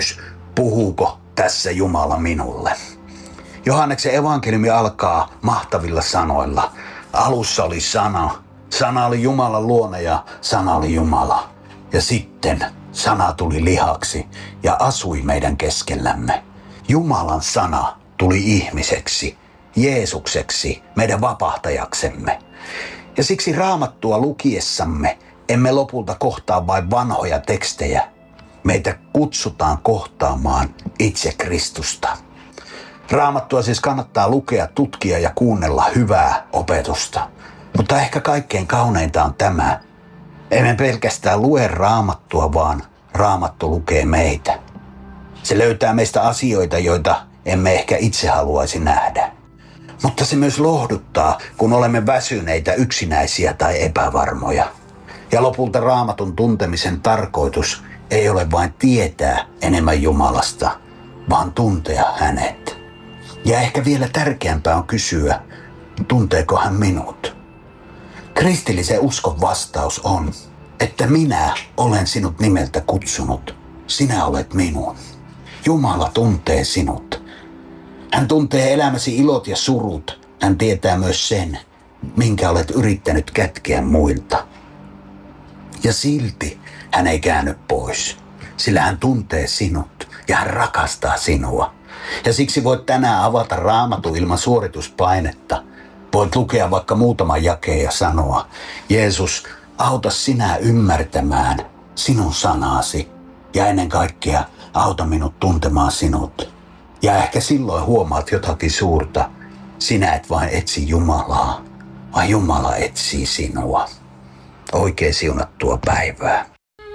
kysymys, puhuuko tässä Jumala minulle? Johanneksen evankeliumi alkaa mahtavilla sanoilla. Alussa oli sana, sana oli Jumalan luona ja sana oli Jumala. Ja sitten sana tuli lihaksi ja asui meidän keskellämme. Jumalan sana tuli ihmiseksi, Jeesukseksi, meidän vapahtajaksemme. Ja siksi Raamattua lukiessamme emme lopulta kohtaa vain vanhoja tekstejä. Meitä kutsutaan kohtaamaan itse Kristusta. Raamattua siis kannattaa lukea, tutkia ja kuunnella hyvää opetusta. Mutta ehkä kaikkein kauneinta on tämä. Emme pelkästään lue Raamattua, vaan Raamattu lukee meitä. Se löytää meistä asioita, joita emme ehkä itse haluaisi nähdä. Mutta se myös lohduttaa, kun olemme väsyneitä, yksinäisiä tai epävarmoja. Ja lopulta Raamatun tuntemisen tarkoitus ei ole vain tietää enemmän Jumalasta, vaan tuntea hänet. Ja ehkä vielä tärkeämpää on kysyä, tunteeko hän minut? Kristillisen uskon vastaus on, että minä olen sinut nimeltä kutsunut. Sinä olet minun. Jumala tuntee sinut. Hän tuntee elämäsi ilot ja surut. Hän tietää myös sen, minkä olet yrittänyt kätkeä muilta. Ja silti hän ei käänny pois, sillä hän tuntee sinut ja hän rakastaa sinua. Ja siksi voit tänään avata Raamatun ilman suorituspainetta. Voit lukea vaikka muutaman jakeen ja sanoa, Jeesus, auta sinä ymmärtämään sinun sanasi ja ennen kaikkea auta minut tuntemaan sinut. Ja ehkä silloin huomaat jotakin suurta. Sinä et vain etsi Jumalaa, vaan Jumala etsii sinua. Oikein siunattua päivää.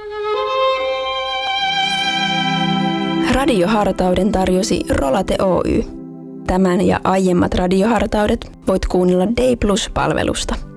Radiohartauden tarjosi Rolate Oy. Tämän ja aiemmat radiohartaudet voit kuunnella Day Plus-palvelusta.